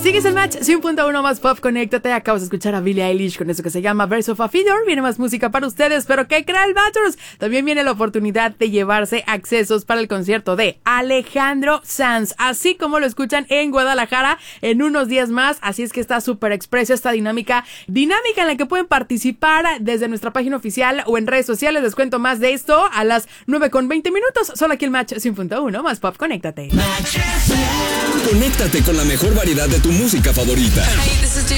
Sigues el Match 100.1 más pop, conéctate. Acabas de escuchar a Billie Eilish con eso que se llama Birds of a Feather. Viene más música para ustedes, pero ¿qué creen, Batros? También viene la oportunidad de llevarse accesos para el concierto de Alejandro Sanz, así como lo escuchan en Guadalajara en unos días más. Así es que está súper expreso esta dinámica en la que pueden participar desde nuestra página oficial o en redes sociales. Les cuento más de esto a las 9:20. Solo aquí el Match 100.1 más pop, conéctate. Conéctate con la mejor variedad de tu música favorita.